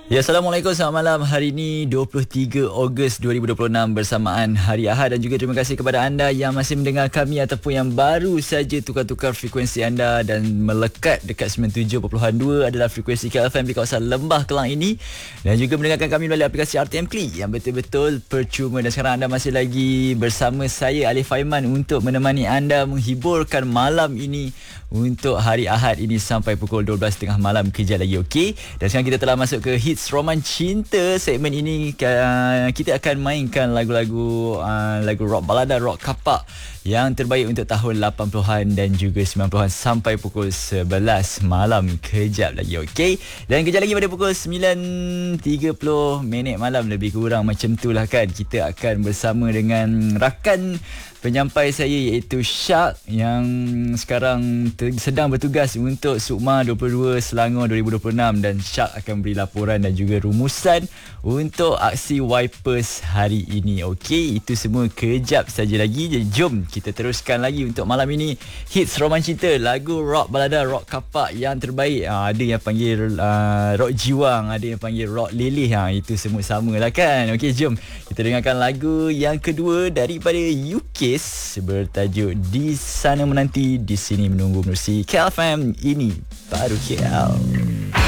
Ya, Assalamualaikum, selamat malam. Hari ini 23 Ogos 2026 bersamaan Hari Ahad, dan juga terima kasih kepada anda yang masih mendengar kami ataupun yang baru saja tukar-tukar frekuensi anda dan melekat dekat 97.2 adalah frekuensi KLFM di kawasan Lembah Kelang ini, dan juga mendengarkan kami melalui aplikasi RTM Klik yang betul-betul percuma. Dan sekarang anda masih lagi bersama saya Alif Aiman untuk menemani anda menghiburkan malam ini untuk hari Ahad ini sampai pukul 12.30 malam. Kejap lagi, okey? Dan sekarang kita telah masuk ke Hits Roman Cinta. Segmen ini kita akan mainkan lagu-lagu lagu rock balada, rock kapak yang terbaik untuk tahun 80-an dan juga 90-an sampai pukul 11 malam. Kejap lagi, okey? Dan kejap lagi pada pukul 9.30 malam lebih kurang macam itulah kan, kita akan bersama dengan rakan penyampai saya iaitu Syak yang sekarang sedang bertugas untuk Sukma 22 Selangor 2026, dan Syak akan beri laporan dan juga rumusan untuk aksi Wipers hari ini. Okey, itu semua kejap saja lagi. Jadi jom kita teruskan lagi untuk malam ini Hits Roman Cinta, lagu rock balada, rock kapak yang terbaik. Ada yang panggil rock jiwang, ada yang panggil rock leleh. Itu semua sama lah kan. Okey, jom kita dengarkan lagu yang kedua daripada UK bertajuk Di Sana Menanti, Di Sini Menunggu. Menerusi KLFM, ini baru KL.